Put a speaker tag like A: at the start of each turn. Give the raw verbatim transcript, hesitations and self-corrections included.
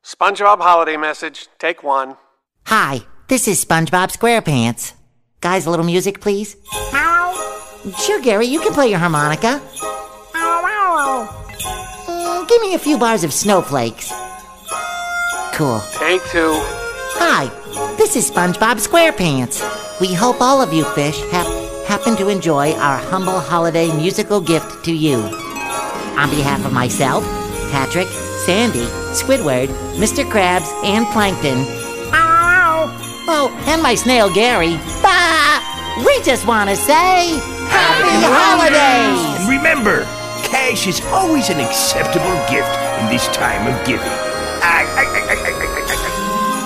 A: SpongeBob holiday message, take one.
B: Hi, this is SpongeBob SquarePants. Guys, a little music, please. Sure, Gary, you can play your harmonica. Uh, give me a few bars of snowflakes. Cool.
A: Take two.
B: Hi, this is SpongeBob SquarePants. We hope all of you fish have happen to enjoy our humble holiday musical gift to you. On behalf of myself, Patrick, Sandy, Squidward, Mister Krabs, and Plankton. Oh, and my snail Gary. Bah! We just want to say Happy Holidays!
C: And remember, cash is always an acceptable gift in this time of giving. I, I, I,